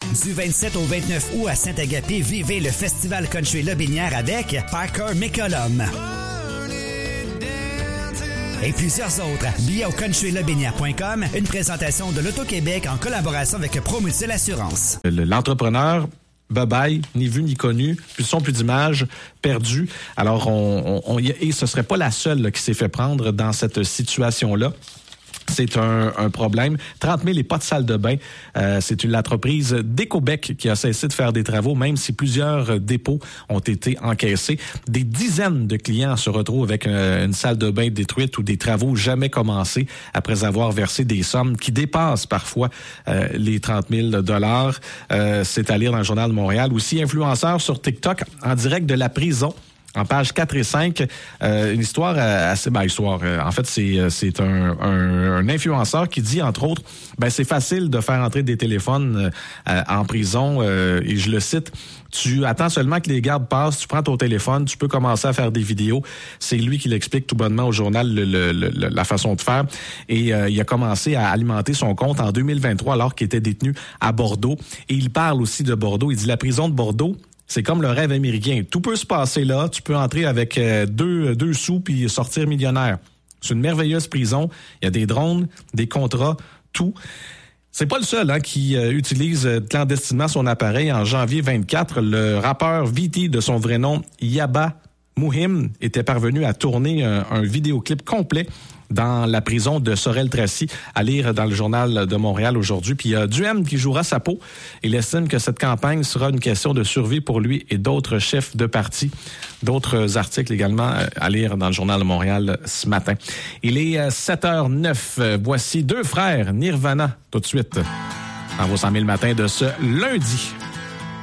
Du 27 au 29 août à Saint-Agapé, vivez le Festival Country Lobinière avec Parker McCollum. Et plusieurs autres. Billets au countrylobinière.com, une présentation de l'Auto-Québec en collaboration avec ProMutuelle Assurance. L'entrepreneur, bye-bye, ni vu ni connu, plus de son, plus d'image, perdu. Alors, et ce serait pas la seule là, qui s'est fait prendre dans cette situation-là. C'est un problème. 30 000 et pas de salle de bain. C'est l'entreprise d'Écobec qui a cessé de faire des travaux, même si plusieurs dépôts ont été encaissés. Des dizaines de clients se retrouvent avec une salle de bain détruite ou des travaux jamais commencés après avoir versé des sommes qui dépassent parfois les 30 000 $. C'est à lire dans le Journal de Montréal. Aussi, influenceur sur TikTok en direct de la prison. En pages 4 et 5, une histoire assez... en fait, c'est un influenceur qui dit, entre autres, c'est facile de faire entrer des téléphones en prison, et je le cite, tu attends seulement que les gardes passent, tu prends ton téléphone, tu peux commencer à faire des vidéos. C'est lui qui l'explique tout bonnement au journal la façon de faire. Et il a commencé à alimenter son compte en 2023 alors qu'il était détenu à Bordeaux. Et il parle aussi de Bordeaux. Il dit la prison de Bordeaux, c'est comme le rêve américain. Tout peut se passer là. Tu peux entrer avec deux sous puis sortir millionnaire. C'est une merveilleuse prison. Il y a des drones, des contrats, tout. C'est pas le seul qui utilise clandestinement son appareil. En janvier 24, le rappeur VT, de son vrai nom Yaba Mouhim, était parvenu à tourner un vidéoclip complet dans la prison de Sorel-Tracy, à lire dans le Journal de Montréal aujourd'hui. Puis il y a Duhem qui jouera sa peau. Il estime que cette campagne sera une question de survie pour lui et d'autres chefs de parti. D'autres articles également à lire dans le Journal de Montréal ce matin. Il est 7h09. Voici deux frères Nirvana tout de suite dans vos 100 000 matins de ce lundi.